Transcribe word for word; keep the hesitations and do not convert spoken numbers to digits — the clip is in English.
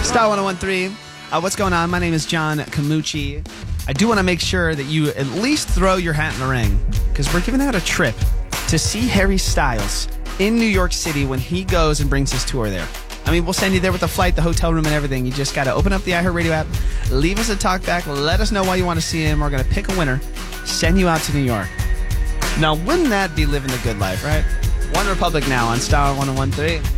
Star one oh one three. Uh, what's going on? My name is John Camucci. I do want to make sure that you at least throw your hat in the ring because we're giving out a trip to see Harry Styles in New York City when he goes and brings his tour there. I mean, we'll send you there with the flight, the hotel room, and everything. You just got to open up the iHeartRadio app, leave us a talk back, let us know why you want to see him. We're going to pick a winner, send you out to New York. Now, wouldn't that be living the good life, right? One Republic now on Star one oh one three.